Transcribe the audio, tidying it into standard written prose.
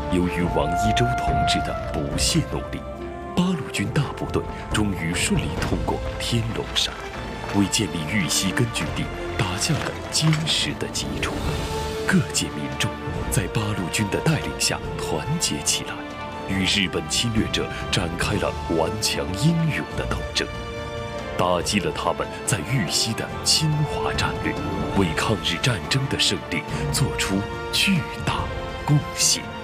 由于王一舟同志的不懈努力，八路军大部队终于顺利通过天龙山，为建立玉溪根据地打下了坚实的基础。各界民众在八路军的带领下团结起来，与日本侵略者展开了顽强英勇的斗争，打击了他们在玉溪的侵华战略，为抗日战争的胜利做出巨大贡献。